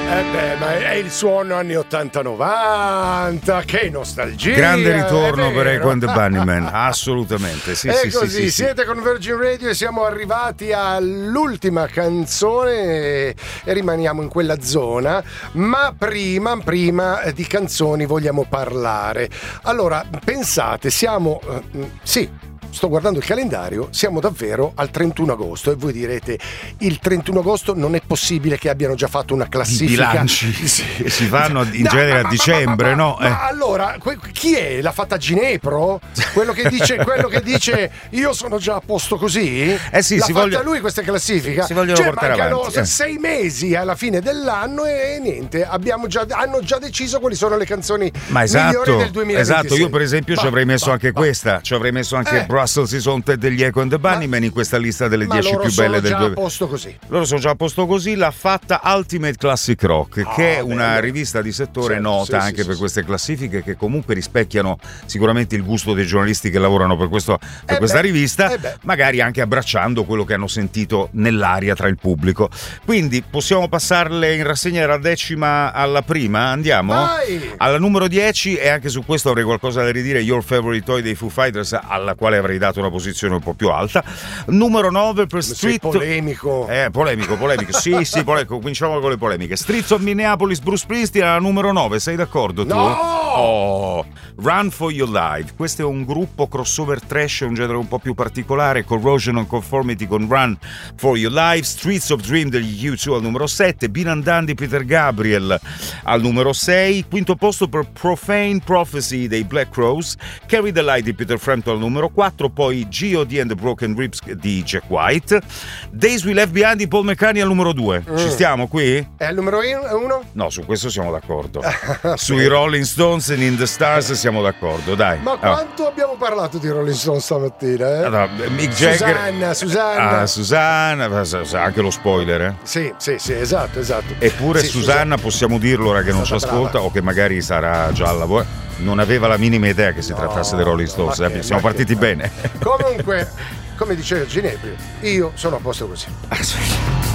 Ma è il suono anni 80-90, che nostalgia. Grande ritorno per Echo and the Bunnymen, assolutamente. Sì, è sì, così, sì, siete con Virgin Radio e siamo arrivati all'ultima canzone e rimaniamo in quella zona, ma prima di canzoni vogliamo parlare. Allora, pensate, siamo... sto guardando il calendario, siamo davvero al 31 agosto e voi direte il 31 agosto non è possibile che abbiano già fatto una classifica. I bilanci che si fanno in genere a dicembre, no? Ma allora, chi è? L'ha fatta Ginepro? Quello che dice io sono già a posto così? Sì, l'ha fatta lui questa classifica? Si vogliono portare mancano avanti. 6 mesi alla fine dell'anno e niente, hanno già deciso quali sono le canzoni migliori del 2026. Esatto, io per esempio ci avrei messo anche questa, ci avrei messo anche Brussels is Haunted degli Echo and the Bunnymen in questa lista delle 10 più belle del 2000. Loro sono già a posto così. Loro sono già a posto così. L'ha fatta Ultimate Classic Rock, che è una rivista di settore nota anche per queste classifiche, che comunque rispecchiano sicuramente il gusto dei giornalisti che lavorano per questa rivista, magari anche abbracciando quello che hanno sentito nell'aria tra il pubblico. Quindi possiamo passarle in rassegna dalla 10ª alla prima? Andiamo? Vai! Alla numero 10, e anche su questo avrei qualcosa da ridire, Your Favorite Toy dei Foo Fighters, alla quale avrei dato una posizione un po' più alta. Numero 9 per Street... polemico. Polemico. Sì, polemico. Cominciamo con le polemiche. Streets of Minneapolis, Bruce Springsteen alla numero 9, sei d'accordo tu? No! Run for Your Life. Questo è un gruppo crossover trash, un genere un po' più particolare. Corrosion and Conformity con Run for Your Life. Streets of Dream degli U2 al numero 7. Bean and Dan di Peter Gabriel al numero 6. Quinto posto per Profane Prophecy dei Black Crowes. Carry the Light di Peter Frampton al numero 4. Poi G.O.D. and the Broken Ribs di Jack White. Days We Left Behind di Paul McCartney al numero 2. Ci stiamo qui? È al numero 1? No, su questo siamo d'accordo. Sui Rolling Stones e In the Stars siamo d'accordo, dai. Ma quanto abbiamo parlato di Rolling Stones stamattina? Allora, Mick Jagger, Susanna, anche lo spoiler. Sì, esatto. Eppure Susanna, possiamo dirlo ora che non ci ascolta o che magari sarà già al lavoro, non aveva la minima idea che si trattasse dei Rolling Stones. Siamo partiti bene. Comunque, come diceva Ginepri, io sono a posto così.